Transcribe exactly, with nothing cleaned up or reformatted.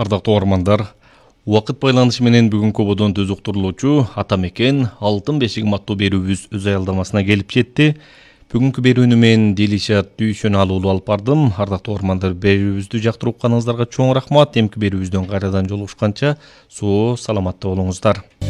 Ардактуу угармандар, убакыт байланышы менен бүгүнкү ободон сөз уктурулуучу Ата Мекен Алтын бешигим аттуу берүүбүз өз аялдамасына келип жетти. Бүгүнкү берүүнү мен Дилишат Дүйшөналуулу алып бардым. Ардактуу угармандар, берүүбүздү жактырып укканыңыздарга чоң рахмат. Эмки берүүбүздөн кайрадан жолугушканча соо саламатта болуңуздар.